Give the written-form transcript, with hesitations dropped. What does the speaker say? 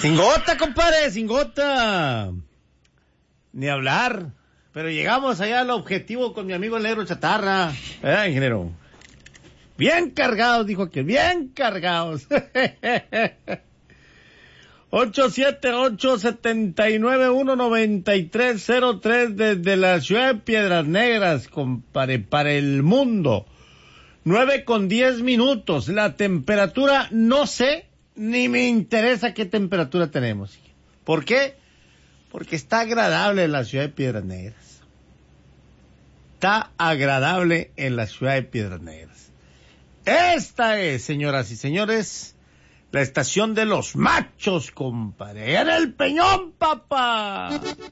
Sin gota, compadre, sin gota. Ni hablar. Pero llegamos allá al objetivo con mi amigo el negro Chatarra. Ingeniero? Bien cargados, dijo aquel, bien cargados. 878-791-9303 desde la ciudad de Piedras Negras, compadre, para el mundo. 9:10. La temperatura, no sé, ni me interesa qué temperatura tenemos. ¿Por qué? Porque está agradable en la ciudad de Piedras Negras. Está agradable en la ciudad de Piedras Negras. Esta es, señoras y señores, la estación de los machos, compadre. ¡En el Peñón, papá!